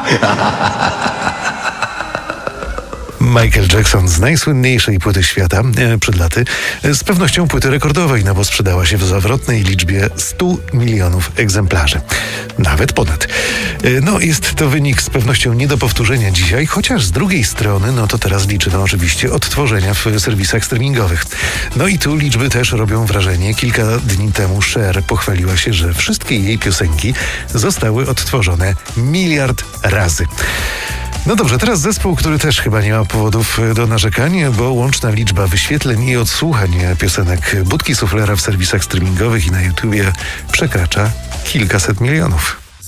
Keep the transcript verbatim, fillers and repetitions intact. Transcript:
Michael Jackson z najsłynniejszej płyty świata e, przed laty, e, z pewnością płyty rekordowej, no bo sprzedała się w zawrotnej liczbie stu milionów egzemplarzy. Nawet ponad. E, no jest to wynik z pewnością nie do powtórzenia dzisiaj, chociaż z drugiej strony, no to teraz liczymy oczywiście odtworzenia w serwisach streamingowych. No i tu liczby też robią wrażenie. Kilka dni temu Cher pochwaliła się, że wszystkie jej piosenki zostały odtworzone miliard razy. No dobrze, teraz zespół, który też chyba nie ma powodów do narzekania, bo łączna liczba wyświetleń i odsłuchań piosenek Budki Suflera w serwisach streamingowych i na YouTubie przekracza kilkaset milionów.